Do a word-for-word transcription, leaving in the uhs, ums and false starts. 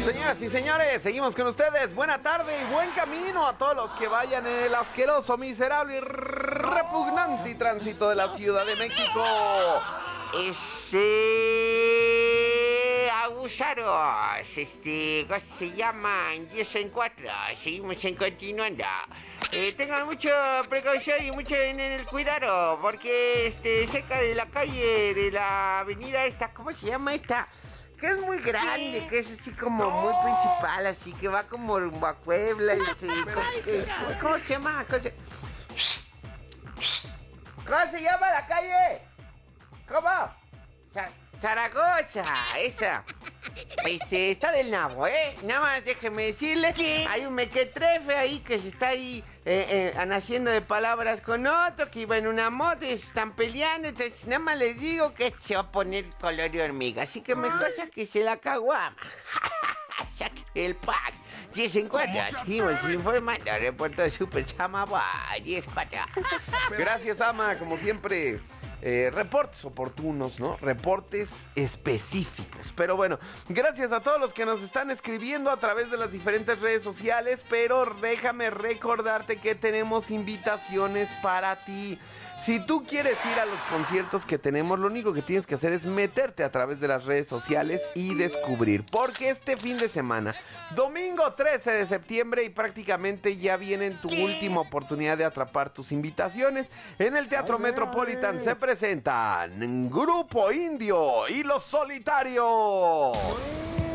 Señoras y señores, seguimos con ustedes. Buena tarde y buen camino a todos los que vayan en el asqueroso, miserable y repugnante tránsito de la Ciudad de México. Este... abusaros, este... ¿cómo se llaman? diez en cuatro, seguimos en continuando. Eh, tengan mucha precaución y mucho en el cuidado, porque este, cerca de la calle de la avenida esta, ¿cómo se llama esta? Que es muy grande, que es así como muy principal, así que va como rumbo a Puebla y este, ¿cómo, que, ¿cómo se llama? ¿Cómo se... ¿Cómo se llama la calle? ¿Cómo? Zar- Zaragoza, esa. Este, está del nabo, ¿eh? Nada más déjeme decirle, ¿qué? Hay un mequetrefe ahí que se está ahí eh, eh, haciendo de palabras con otro, que iba en una moto y se están peleando, entonces nada más les digo que se va a poner color de hormiga, así que mejor sáquese la caguama. Saque el pack. diez en cuatro, seguimos informando, reportó Super Chamaboy, diez cuatro. Gracias, Ama, como siempre. Eh, reportes oportunos, ¿no? Reportes específicos. Pero bueno, gracias a todos los que nos están escribiendo a través de las diferentes redes sociales. Pero déjame recordarte que tenemos invitaciones para ti. Si tú quieres ir a los conciertos que tenemos, lo único que tienes que hacer es meterte a través de las redes sociales y descubrir. Porque este fin de semana, domingo trece de septiembre, y prácticamente ya viene en tu última oportunidad de atrapar tus invitaciones, en el Teatro Metropolitan se presentan Grupo Indio y Los Solitarios.